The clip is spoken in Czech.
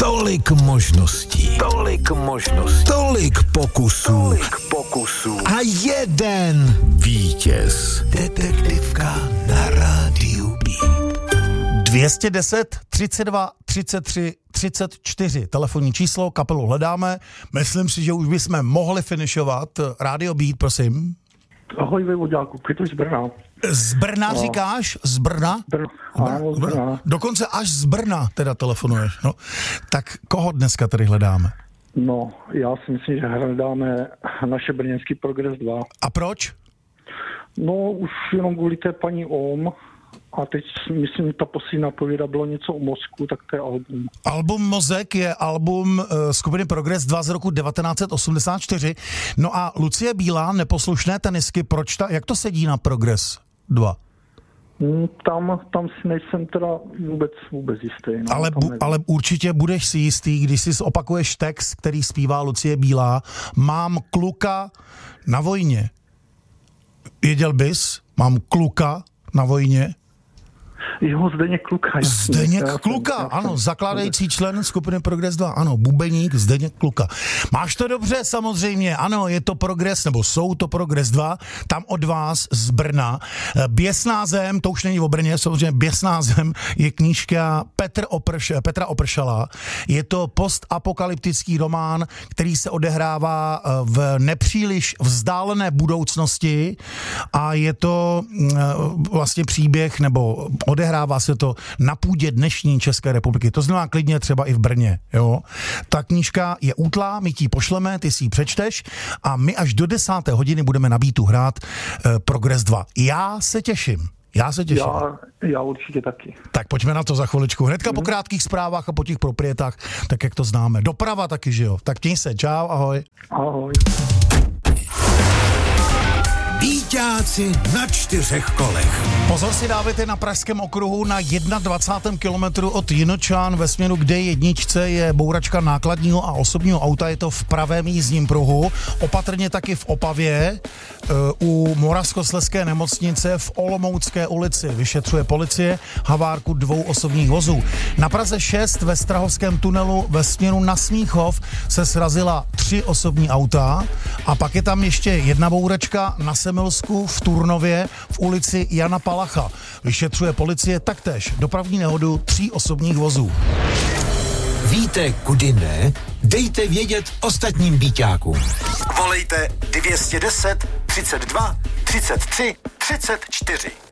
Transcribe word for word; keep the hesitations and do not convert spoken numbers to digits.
Tolik možností, tolik možností, tolik pokusů, tolik pokusů a jeden vítěz. Detektivka na rádiu Beat. dvě stě deset, třicet dva, třicet tři, třicet čtyři. Telefonní číslo, kapelu hledáme. Myslím si, že už bychom mohli finišovat. Radio Beat, prosím. Ahoj, Vojvoďáku, Kytu z Brna. Z Brna no. Říkáš? Z Brna? Brno, ano, z Brna. Dokonce až z Brna teda telefonuješ. No. Tak koho dneska tady hledáme? No, já si myslím, že hledáme naše brněnský Progres dva. A proč? No, už jenom kvůli té paní Ohm. A teď myslím, ta poslední pověda bylo něco o mozku, tak to je album. Album Mozek je album uh, skupiny Progres dva z roku devatenáct osmdesát čtyři. No a Lucie Bílá, Neposlušné tenisky, proč ta, jak to sedí na Progres dva? Hmm, tam, tam si nejsem teda vůbec, vůbec jistý. No, ale, bu, ale určitě budeš si jistý, když si opakuješ text, který zpívá Lucie Bílá. Mám kluka na vojně. Věděl bys? Mám kluka na vojně. Jo, Zdeněk Kluka. Jasný. Zdeněk já Kluka, jsem, já ano, jsem. zakládající člen skupiny Progres dva, ano, bubeník Zdeněk Kluka. Máš to dobře, samozřejmě, ano, je to Progres, nebo jsou to Progres dva, tam od vás z Brna. Běsná zem, to už není o Brně, samozřejmě Běsná zem je knížka Petr Oprš, Petra Opršala. Je to postapokalyptický román, který se odehrává v nepříliš vzdálené budoucnosti a je to vlastně příběh, nebo odehrává se to na půdě dnešní České republiky. To znamená klidně třeba i v Brně. Jo? Ta knížka je útlá, my ti ji pošleme, ty si ji přečteš a my až do desáté hodiny budeme na Beatu hrát eh, Progres dva. Já se těším. Já se těším. Já, já určitě taky. Tak pojďme na to za chviličku. Hnedka hmm. po krátkých zprávách a po těch proprietách, tak jak to známe. Doprava taky, že jo? Tak měj se, čau, ahoj. Ahoj. Víťáci na čtyřech kolech. Pozor si dávajte na Pražském okruhu na dvacátém prvním kilometru od Jinočan ve směru k D jedna je bouračka nákladního a osobního auta, je to v pravém jízdním pruhu. Opatrně taky v Opavě u Moravskoslezské nemocnice v Olomoucké ulici. Vyšetřuje policie havárku dvou osobních vozů. Na Praze šest ve Strahovském tunelu ve směru na Smíchov se srazila tři osobní auta a pak je tam ještě jedna bouračka na Semilsku v Turnově v ulici Jana Palacha. Vyšetřuje policie taktéž dopravní nehodu tří osobních vozů. Víte, kudy ne? Dejte vědět ostatním Bíťákům. Volejte dvě stě deset, třicet dva, třicet tři, třicet čtyři.